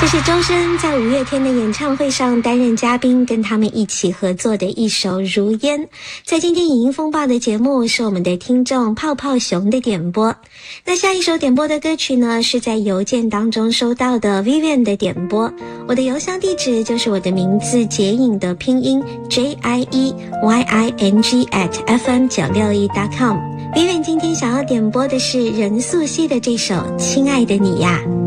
这是周深在五月天的演唱会上担任嘉宾，跟他们一起合作的一首《如烟》。在今天影音风暴的节目是我们的听众泡泡熊的点播。那下一首点播的歌曲呢，是在邮件当中收到的 Vivian 的点播。我的邮箱地址就是我的名字结影的拼音 JIEYING@fm961.com。Vivian 今天想要点播的是任素汐的这首《亲爱的你呀》。